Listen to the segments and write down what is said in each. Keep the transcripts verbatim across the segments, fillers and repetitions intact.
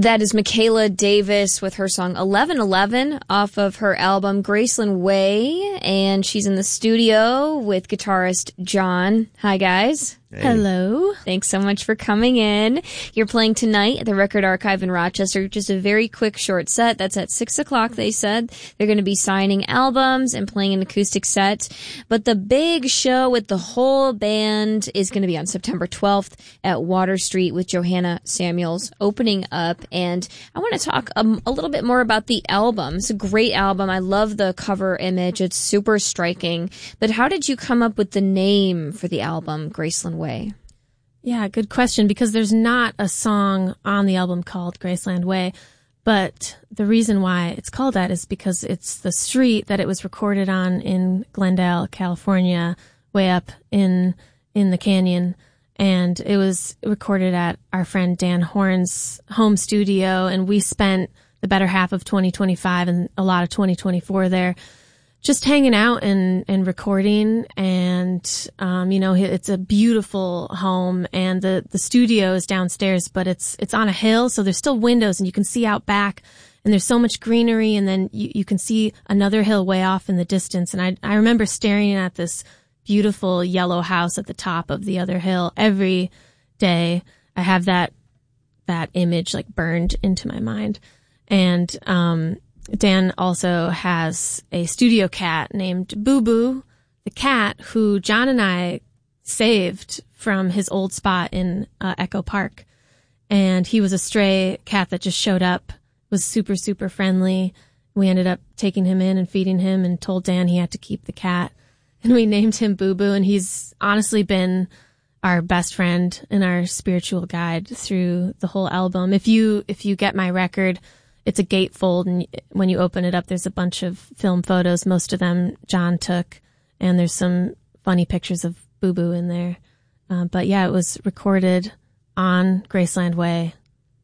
That is Michaela Davis with her song eleven eleven off of her album Graceland Way, and she's in the studio with guitarist John. Hi, guys. Hey. Hello. Thanks so much for coming in. You're playing tonight at the Record Archive in Rochester. Just a very quick, short set. That's at six o'clock, they said. They're going to be signing albums and playing an acoustic set. But the big show with the whole band is going to be on September twelfth at Water Street with Johanna Samuels opening up. And I want to talk um, a little bit more about the album. It's a great album. I love the cover image. It's super striking. But how did you come up with the name for the album, Graceland Way? Yeah, good question, because there's not a song on the album called Graceland Way, but the reason why it's called that is because it's the street that it was recorded on in Glendale, California, way up in in the canyon, and it was recorded at our friend Dan Horn's home studio, and we spent the better half of twenty twenty-five and a lot of twenty twenty-four there just hanging out and, and recording. And, um, you know, it's a beautiful home, and the, the studio is downstairs, but it's, it's on a hill. So there's still windows and you can see out back, and there's so much greenery. And then you, you can see another hill way off in the distance. And I, I remember staring at this beautiful yellow house at the top of the other hill every day. I have that, that image like burned into my mind. And, um, Dan also has a studio cat named Boo Boo, the cat who John and I saved from his old spot in uh, Echo Park. And he was a stray cat that just showed up, was super, super friendly. We ended up taking him in and feeding him and told Dan he had to keep the cat. And we named him Boo Boo, and he's honestly been our best friend and our spiritual guide through the whole album. If you, if you get my record, it's a gatefold, and when you open it up, there's a bunch of film photos. Most of them John took, and there's some funny pictures of Boo Boo in there. Uh, but yeah, it was recorded on Graceland Way.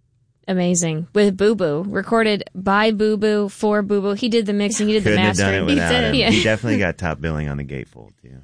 Amazing. With Boo Boo. Recorded by Boo Boo, for Boo Boo. He did the mixing, he did Couldn't the mastering. have done it without he did him. it. Yeah. He definitely got top billing on the gatefold, too.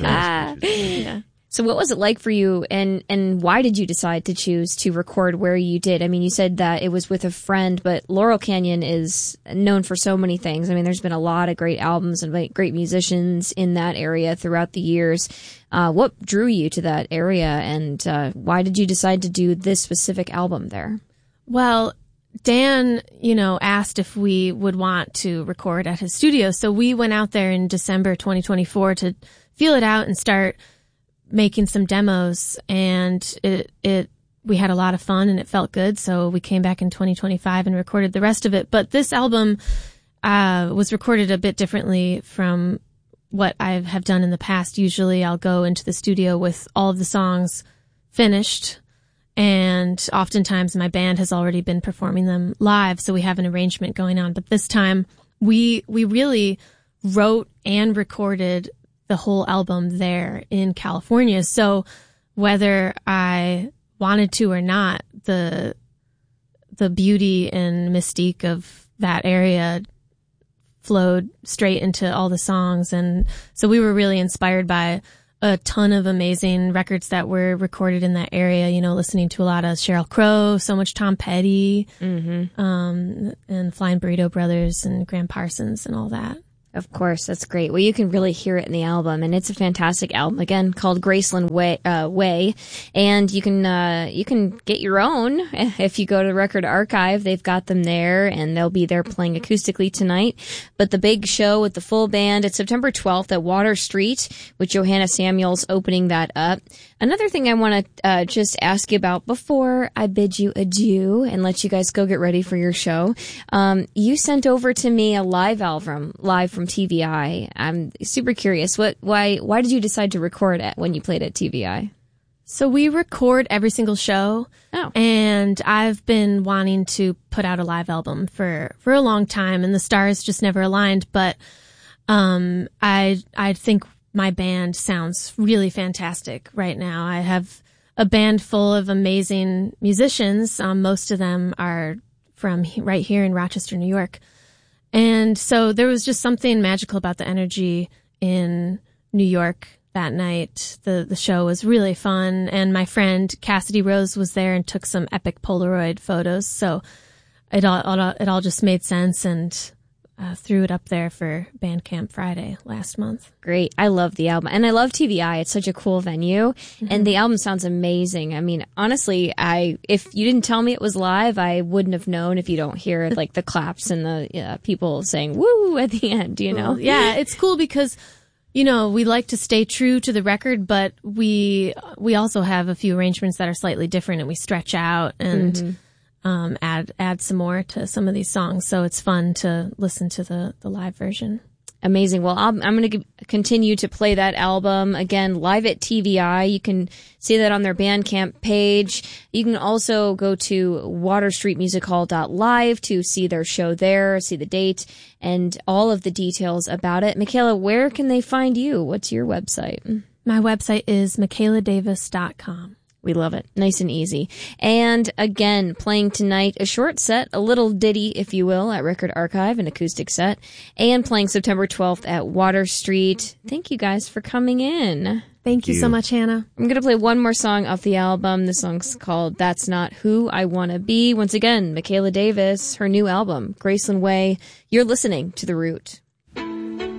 yeah. So what was it like for you, and, and why did you decide to choose to record where you did? I mean, you said that it was with a friend, but Laurel Canyon is known for so many things. I mean, there's been a lot of great albums and great musicians in that area throughout the years. Uh, what drew you to that area, and uh, why did you decide to do this specific album there? Well, Dan, you know, asked if we would want to record at his studio. So we went out there in December twenty twenty-four to feel it out and start making some demos, and it, it, we had a lot of fun and it felt good. So we came back in twenty twenty-five and recorded the rest of it. But this album, uh, was recorded a bit differently from what I have done in the past. Usually I'll go into the studio with all of the songs finished, and oftentimes my band has already been performing them live. So we have an arrangement going on. But this time we, we really wrote and recorded the whole album there in California. So whether I wanted to or not, the the beauty and mystique of that area flowed straight into all the songs. And so we were really inspired by a ton of amazing records that were recorded in that area, you know, listening to a lot of Sheryl Crow, so much Tom Petty, mm-hmm. um, and Flying Burrito Brothers and Graham Parsons and all that. Of course, that's great. Well, you can really hear it in the album, and it's a fantastic album, again, called Graceland Way, uh, Way. And you can, uh, you can get your own if you go to the Record Archive. They've got them there, and they'll be there playing acoustically tonight. But the big show with the full band, it's September twelfth at Water Street, with Johanna Samuels opening that up. Another thing I want to, uh, just ask you about before I bid you adieu and let you guys go get ready for your show. Um, you sent over to me a live album, live from T V I. I'm super curious. What, why, why did you decide to record it when you played at T V I? So we record every single show. Oh. And I've been wanting to put out a live album for, for a long time, and the stars just never aligned. But, um, I, I think my band sounds really fantastic right now. I have a band full of amazing musicians. Um, most of them are from he- right here in Rochester, New York. And so there was just something magical about the energy in New York that night. The the show was really fun, and my friend Cassidy Rose was there and took some epic Polaroid photos. So it all, all it all just made sense, and uh, threw it up there for Bandcamp Friday last month. Great. I love the album. And I love T V I. It's such a cool venue. Mm-hmm. And the album sounds amazing. I mean, honestly, I if you didn't tell me it was live, I wouldn't have known if you don't hear like the claps and the uh, people saying woo at the end, you know? Yeah, it's cool because, you know, we like to stay true to the record, but we we also have a few arrangements that are slightly different, and we stretch out and mm-hmm. Um, add add some more to some of these songs, so it's fun to listen to the, the live version. Amazing. Well, I'm, I'm going to continue to play that album again live at T V I. You can see that on their Bandcamp page. You can also go to water street music hall dot live to see their show there, see the date, and all of the details about it. Michaela, where can they find you? What's your website? My website is michaela davis dot com. We love it. Nice and easy. And again, playing tonight, a short set, a little ditty, if you will, at Record Archive, an acoustic set, and playing September twelfth at Water Street. Thank you guys for coming in. Thank you, you so much, Hannah. I'm going to play one more song off the album. The song's called That's Not Who I Wanna Be. Once again, Michaela Davis, her new album, Graceland Way. You're listening to The Root.